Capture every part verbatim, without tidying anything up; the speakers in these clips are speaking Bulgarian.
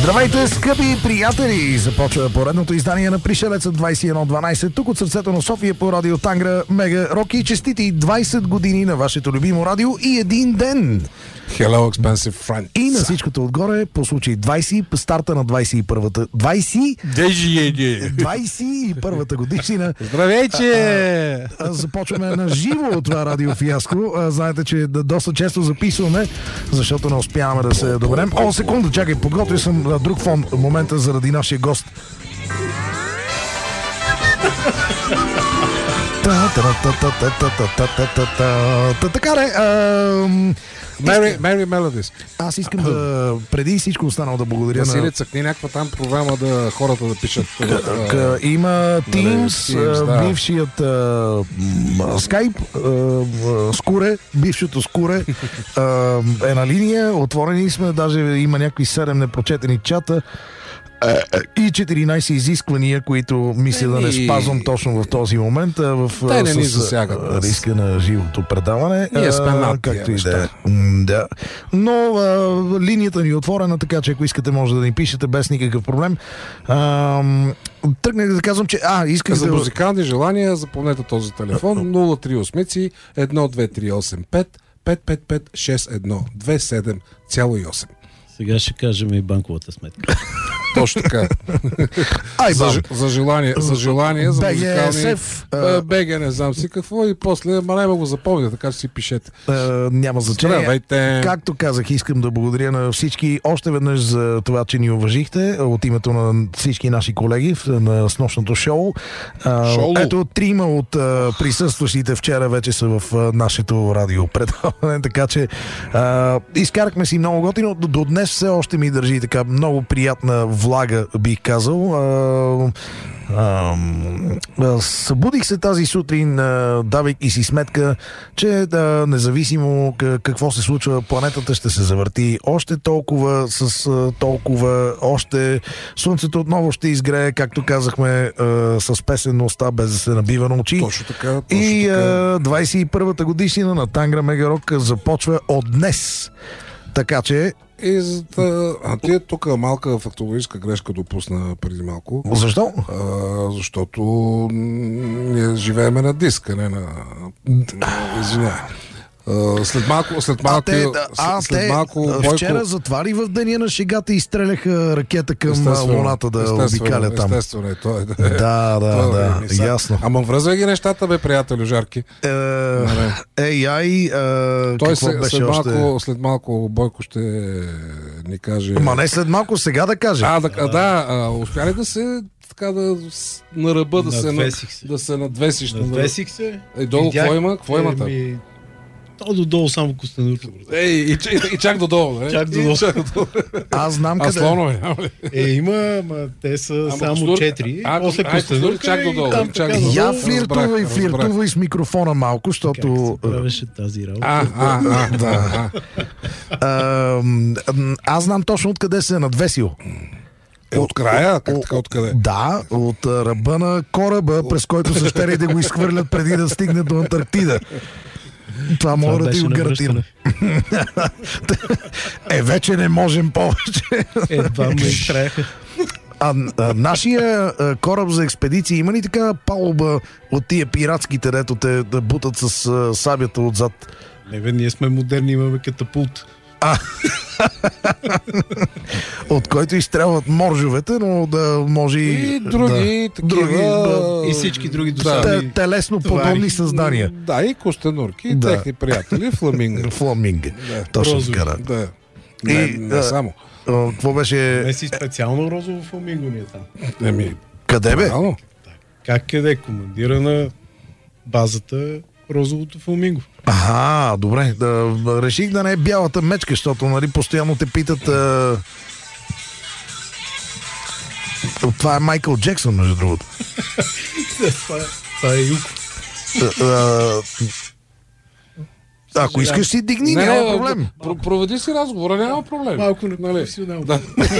Здравейте, скъпи приятели! Започва поредното издание на Пришелеца двайсет и едно дванайсет, тук от сърцето на София по радио Тангра, Мега Роки. Честити двайсет години на вашето любимо радио и един ден! Hello, expensive friend. И на всичкото отгоре, по случай двайсет, старта на двайсет и първата двайсет двайсет и първата годишнина. Здравейте! А, а, започваме на живо от това радио фиаско. А, знаете, че доста често записваме, защото не успяваме да се доберем. О, секунда, чакай, подготвил съм друг фон в момента заради нашия гост. Така де, Merry, Merry Melodies. аз искам да, преди всичко останало да благодаря Васили, на... цъкни някаква там програма да хората да пишат. К- к- има Teams, Teams, да. бившият а, м, Skype, а, Скуре, бившото Скуре а, е на линия, отворени сме, даже има някакви седем непрочетени чата. И четиринайсет изисквания, които мисля да не спазвам точно в този момент, а в Те не ни с засягат. риска на живото предаване. Ние сме над както и тия да е. М, да. Но а, линията ни е отворена, така че ако искате може да ни пишете без никакъв проблем. А, тръгнах да казвам, че а, исках За да... музикални желания запомнете този телефон нула три осем едно две три осем пет пет пет пет шест едно две седем цяло и осем. Сега ще кажем и банковата сметка. Точно така. Ай, за, бам. за желание, за желание, за музикални... а, БГ, не знам си какво и после, ма не го запомня, така че си пишете. а, няма значение. Здравейте! Както казах, искам да благодаря на всички още веднъж за това, че ни уважихте от името на всички наши колеги в- на снощното шоу. А, Шоу. ето, трима от а, присъстващите вчера вече са в а, нашето радио предаване, така че а, изкарахме си много готино. До, до днес все още ми държи така много приятна влага, бих казал. А, а, а, събудих се тази сутрин, а, давайки си сметка, че да, независимо к- какво се случва, планетата ще се завърти още толкова с а, толкова, още слънцето отново ще изгрее, както казахме, а, с песен на уста, без да се набива на очи. Точно така, точно И така. а, двайсет и първата годишнина на Тангра Мега Рок започва от днес. Така че, И за да... А ти тук малка фактологическа грешка допусна преди малко. защо? А, защото м, ние живееме на диск, а не на... Извинявай. А, след малко, след малко, А те, да, а, след те малко а, Бойко... вчера затвари в деня на шегата и стреляха ракета към Естествено, Луната да естествено, обикаля там. Естествено, е, той е, да, Да, да, той е, да, ми са- ясно. Ама връзвай ги нещата, бе, приятелю, жарки. Е, ей, ай, а, Той какво се, беше след, още? малко, след малко Бойко ще ни каже... Ма не след малко, сега да каже. А, да, а, да а, успя ли да се така да с- на ръба да се, на, Надвесих се. да се надвесиш? на- Надвесих се. Е, долу, Видях, какво има? Какво има там? Еми, То додолу само Костенурка. Ей, и, и, и чак додолу, не? Чак додолу. И чак додолу. Аз знам А къде. слонове, няма ли? Е, има, ма те са Ама само Костенур- четири. А, После ай, Костенур, Костенурка чак и додолу, там чак така додолу. Я додолу. флиртувай, разбрах, флиртувай разбрах. с микрофона малко, Как защото... се правеше тази работа? А, а, а, да, а. а, м, аз знам точно откъде се е надвесил. Е, от края? Как така, откъде? Да, от а, ръба на кораба, през който са щели да го изхвърлят преди да стигне до Антарктида. Това мога да ти беше го гарантирам. Е, вече не можем повече. Едва ме изтреха. А, а нашия а, кораб за експедиции има ли така палуба от тия пиратските, дето те да бутат с а, сабята отзад? Не бе, ние сме модерни, имаме катапулт. От който изстрелват моржовете, но да може И други да, такива... други, да, И всички други Да. досадни. те, телесно товари. подобни създания. Да, и костенурки, и Да. техни приятели, фламинга. Фламинги. Да. Точно Розови. така. Да. Да. Не, И, не а, само. А, Какво беше? Не си специално розово фламинго ни е там. Еми, Къде бе? правилно. Как къде? Командира на базата розовото фламинго. Ага, добре. Да, реших да не е бялата мечка, защото нали, постоянно те питат. А... Това е Майкъл Джексън, между другото. това, е, това е Юко. А, а, Ако искаш си дигни, Не, няма не, проблем. про- проведи си разговора, няма проблем. Малко Нали? непрофесионално. Да.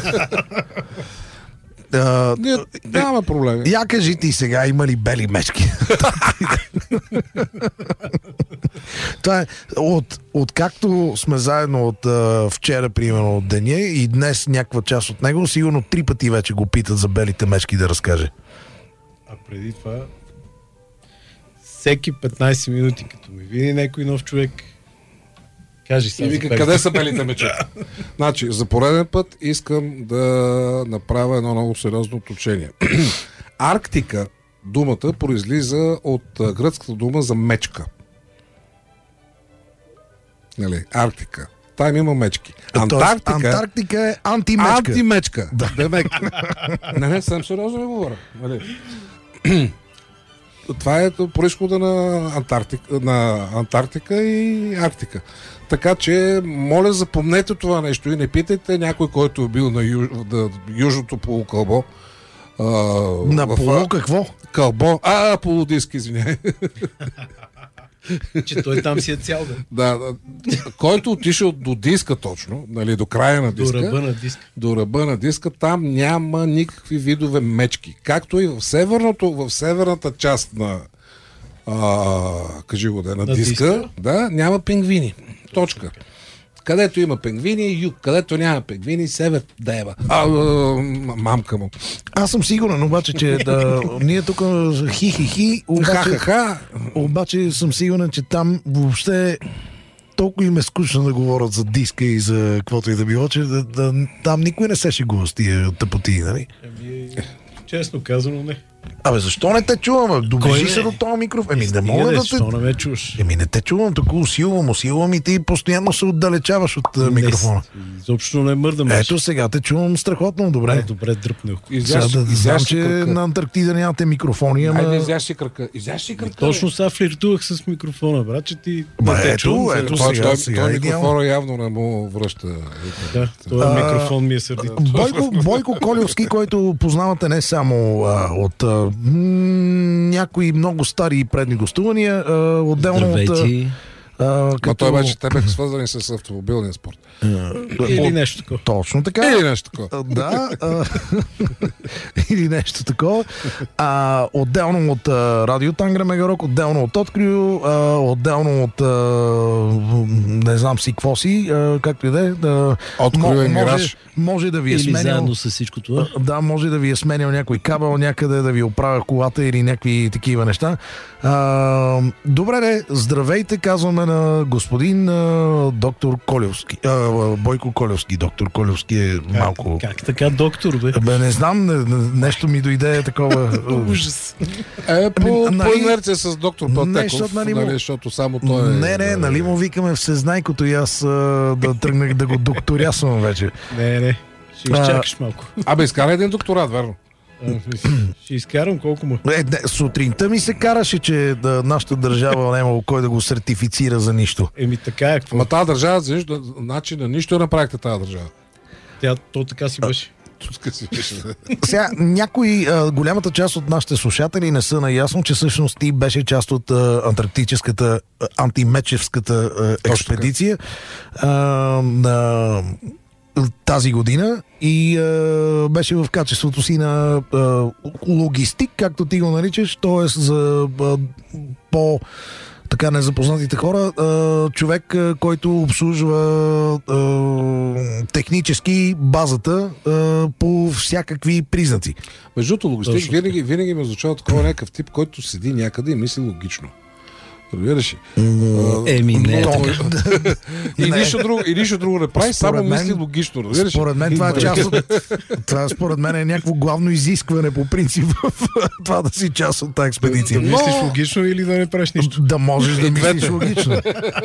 А, Ние нямаме проблеми. Я кажи ти сега, има ли бели мечки? Това е, от, откакто сме заедно от а, вчера, примерно от деня и днес някаква част от него, сигурно три пъти вече го питат за белите мечки да разкаже. А преди това, всеки петнайсет минути, като ми види някой нов човек, кажи И сега. вика, къде са белите мечета? Значи, за пореден път искам да направя едно много сериозно уточнение. Арктика, думата произлиза от а, гръцката дума за мечка. Нали, Арктика. Там има мечки. Антарктика, Антарктика е антимечка. антимечка. Да. Демек. Не, не, съм сериозно ви говоря. Нали. Това е произхода на Антарктика, на Антарктика и Арктика. Така че, моля, запомнете това нещо и не питайте някой, който е бил на, юж, на южното полукълбо. А, На в- полу какво? Кълбо. А, полудиск, извиняй. Че той там си е цял, да. Да, да. Който отишъл до диска точно, нали, до края на До диска, ръба на диска. до ръба на диска, там няма никакви видове мечки. Както и в северното, в северната част на а, кажи го да е, на, На диска, диска? да, няма пингвини. Точка. Където има пингвини, юг. Където няма пингвини, север, дева. А, а, мамка му. Аз съм сигурен, обаче, че да, ние тук хи-хи-хи, обаче, Ха-ха-ха. обаче съм сигурен, че там въобще толкова им е скучно да говорят за диска и за каквото и да било, че да, да, там никой не се шегува с тия тъпоти, нали? Ами, честно казано, не. Абе, защо не те чувам? бе? Кой Доближи не? се до този микрофон. Еми, не Стига, мога де, да защо те... не ме чуш? Еми, не те чувам, тук усилвам, усилвам и ти постоянно се отдалечаваш от а, микрофона. Не, изобщо не мърдам. Ето сега те чувам страхотно добре. Е, добре, дръпнах. Сега Изяж, да знам, изяж си че кръка. на Антарктида нямате микрофони, ама... Айде, изяж си кръка. Изяж си кръка. Точно сега флиртувах с микрофона, брат, че ти Ба, не те ето, чувам. ето. Той, сега, той, сега той е микрофона явно не му връща. Да, този А, микрофон ми е сърдит. Бойко, Бойко Колевски, който познавате не само а, от а, м, някои много стари и предни гостувания, а, отделно от... Здравейте. А, Ма като, той вече те бяха свързани с автомобилния спорт. Или от- нещо такова. Точно така. Или нещо такова. А, Да, а, или нещо такова. А, отделно от а, Радио Тангра Мегарок, отделно от Открю, а, отделно от а, не знам си какво си, а, както и да е. Да, Открю мо- е може, мираж. може да ви е Или сменял. заедно с всичко това. Да, може да ви е сменял някой кабел някъде, да ви оправя колата или някакви такива неща. А, добре, де, здравейте, казваме на господин а, доктор Колевски. А, Бойко Колевски. Доктор Колевски е малко... Как, как така, доктор, бе? Бе, не знам, не, не, нещо ми дойде такова. Ужас. Е, по, Ами, нали- по инерция с доктор Не, Пътеков, защото, нали, нали, му- защото само той е... Не, не, нали му викаме всезнайкото и аз а, да тръгнах да го докторясвам вече. Не, не. Ще А, изчакаш малко. Абе, изкара един докторат, верно. А, Ще изкарам колко му. Е, не, сутринта ми се караше, че да, нашата държава не имало кой да го сертифицира за нищо. Еми така е, какво? Ма тази държава, за нищо, значи на нищо направихте тази държава. Тя, то така си беше. Тук си беше. Сега, някои, а, голямата част от нашите слушатели не са наясно, че всъщност ти беше част от а, антарктическата, а, антимечевската а, експедиция а, на тази година и а, беше в качеството си на а, логистик, както ти го наричаш, т.е. за а, по така незапознатите хора, а, човек, а, който обслужва а, технически базата а, по всякакви признаци. Между другото, логистик Точно винаги, винаги ме означава такова някакъв тип, който седи някъде и мисли логично. Разбираш ли? А, Еми, не е но- така. И Не. нищо друго, и нищо друго не прави, само Според мен- мисли логично. Разбираш ли? Според мен това е част от... Това според мен е някакво главно изискване по принцип в това да си част от тази експедиция. Да мислиш логично или да не правиш нищо? Да можеш да И мислиш двете. логично.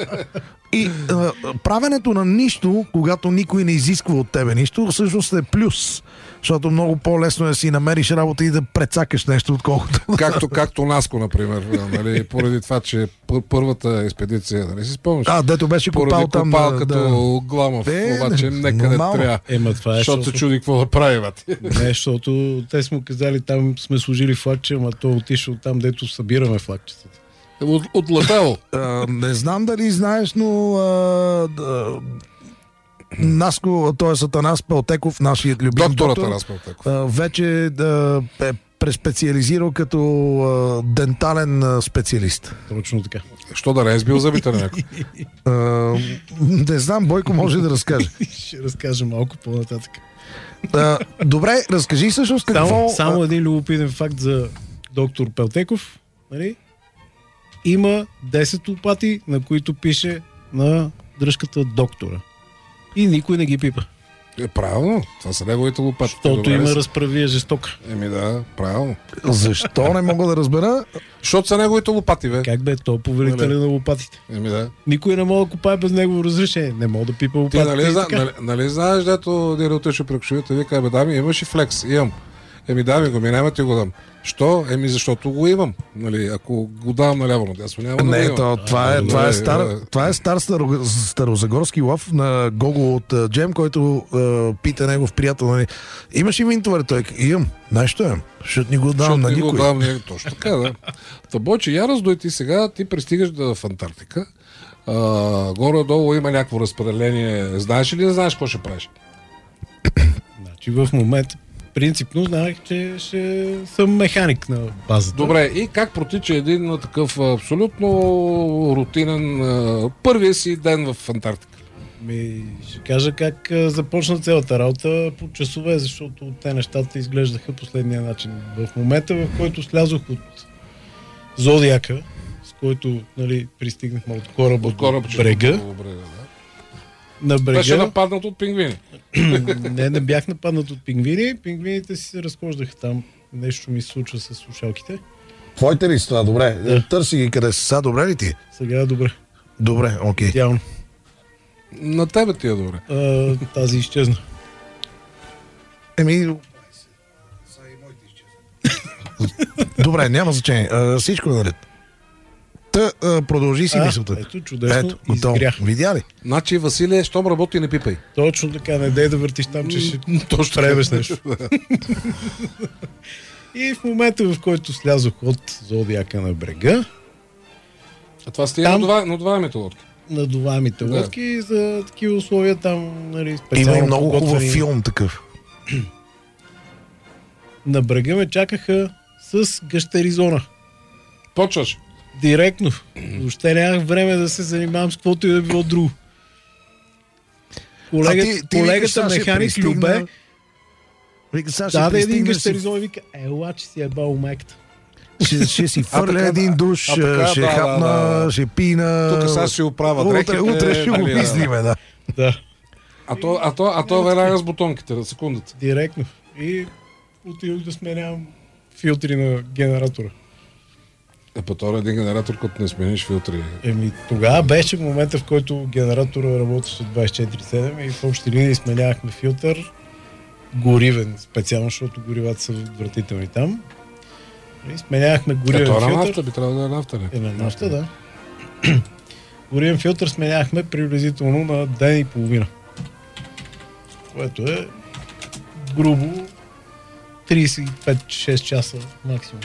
И а, правенето на нищо, когато никой не изисква от тебе нищо, всъщност е плюс. Защото много по-лесно е да си намериш работа и да прецакаш нещо, отколкото... Както, както Наско, например. Нали, поради това, че пър- първата експедиция, нали си спомняш? А, дето беше Поради копал там... копал да, като Гламов, Е, обаче не, нека не нормално. трябва. Ема това е, Защото се защото, чуди какво да прави, бати. не, защото те сме казали, там сме сложили флагче, ама то отишъл там, дето събираме флагчетата. От, отлетело. А, не знам дали знаеш, но а, да, Наско, т.е. Атанас Пелтеков, нашият любим Доктор доктор, Атанас Пелтеков. а, вече да, е преспециализирал като а, дентален а, специалист. Точно така. Що да не е сбил зъбите на някой? А, не знам, Бойко може да разкаже. Ще разкажа малко по-нататък. А, добре, разкажи всъщност какво... Само, само един любопитен факт за доктор Пелтеков. Нали? Има десет лопати, на които пише на дръжката доктора. И никой не ги пипа. Е, правилно. Това са неговите лопати. Защото Добре има са. разправия жестока. Еми да, правилно. Защо не мога да разбера? Защото са неговите лопати, бе. Как бе, то е повелителя на лопатите. Еми да. Никой не може да копае без негово разрешение. Не мога да пипа Ти лопатите. нали, и зна, така. нали, нали знаеш, дето Дири отише при кошовите, вика, бе, дами, имаш и флекс? Имам. Еми да ми го, ми няма ти го дам. Що? Еми защото го имам. Нали, ако го давам наляво надясно, няма да го Не, имам. то, това, е, А, това, е добре, стар, е. това е стар старо, старозагорски лав на Гого от а, Джем, който а, пита негов приятел. Нали, имаш ли винтове? Той имам. Знаеш, що имам? Защото ни го давам Защото на не го никой. давам, не, точно така, да. Та Бойче, я раздой ти сега, ти пристигаш да, в Антарктика. А, горе-долу има някакво разпределение. Знаеш ли не знаеш какво ще правиш? Значи в момента принципно знаех, че ще съм механик на базата. Добре, и как протича един а, такъв а, абсолютно рутинен а, първия си ден в Антарктика? Ми, ще кажа как а, започна цялата работа по часове, защото те нещата изглеждаха последния начин. В момента, в който слязох от Зодиака, с който нали, пристигнахме от кораба, От кораба, до че- брега, до брега, да. на Беше брега, нападнат от пингвини. не, не бях нападнат от пингвини, пингвините си се разхождаха там. Нещо ми се случва с слушалките. Твоите ли са това? Добре. Да. Търси ги къде са. Са, добре ли ти? Сега е добре. Добре, окей. Идеално. На тебе ти е добре. А, тази изчезна. Еми... Добре, няма значение. А, всичко е наред. Та, а, продължи си А, мисълта. ето, чудесно, Ето, готово. изгрях. Видя ли? Значи, Василие, щом работи, не пипай. Точно така, не дей да въртиш там, че ще Точно пребеш нещо. И в момента, в който слязох от Зодиака на брега, А това сте Там- надува, надуваемите лодки. надуваемите Да. лодки за такива условия там, нали, Има специално и много хубав подготвени. филм такъв. На брега ме чакаха с гъщеризона. Почваш. Директно. Въобще нямах време да се занимавам с каквото и да било друго. Колегата, А ти- ти викаш, колегата сега ще механик пристигна- Любе Вика, сега ще даде един пристигнеш, гъщеризон и вика, ела, че си е бал майката. Ще, ще си А фърля така, един а- душ, а така, ще да, да, хапна, да. ще пина. Тук сега си оправя Утре, дрехите. утре ще го нали, да. мислиме, да. Да, А то, а то, а то веднага с бутонките, на секундата. директно. И отидох да сменявам филтри на генератора. Е, по това един генератор, като не смениш филтри. Еми, тогава беше момента, в който генератора работеше двайсет и четири седем и в общи линии сменявахме филтър горивен, специално, защото горивата са отвратителни там. И сменявахме Е, горивен то е на филтър. нафта, би трябвало да е нафта, не? Е, на нафта, да. Горивен филтър сменяхме приблизително на ден и половина. Което е грубо трийсет и пет шест часа максимум.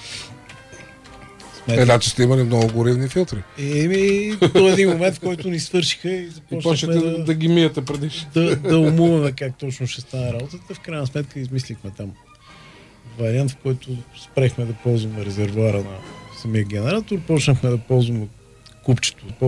Е, значи сте имали много горивни филтри. Еми, до един момент, в който ни свършиха и И започнахме почнете да, да, да ги миете преди. да, да умуваме как точно ще стане работата. В крайна сметка измислихме там вариант, в който спрехме да ползваме резервуара на самия генератор, почнахме да ползваме купчето.